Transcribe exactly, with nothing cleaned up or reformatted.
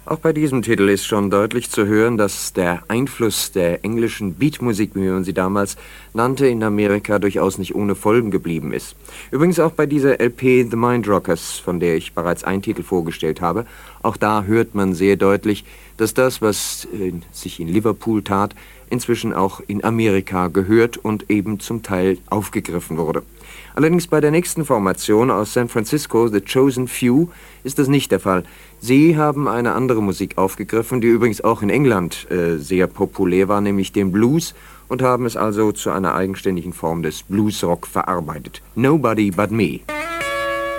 Auch bei diesem Titel ist schon deutlich zu hören, dass der Einfluss der englischen Beatmusik, wie man sie damals nannte, in Amerika durchaus nicht ohne Folgen geblieben ist. Übrigens auch bei dieser L P The Mindrockers, von der ich bereits einen Titel vorgestellt habe, auch da hört man sehr deutlich, dass das, was äh, sich in Liverpool tat, inzwischen auch in Amerika gehört und eben zum Teil aufgegriffen wurde. Allerdings bei der nächsten Formation aus San Francisco, The Chosen Few, ist das nicht der Fall. Sie haben eine andere Musik aufgegriffen, die übrigens auch in England äh, sehr populär war, nämlich den Blues, und haben es also zu einer eigenständigen Form des Bluesrock verarbeitet. Nobody But Me.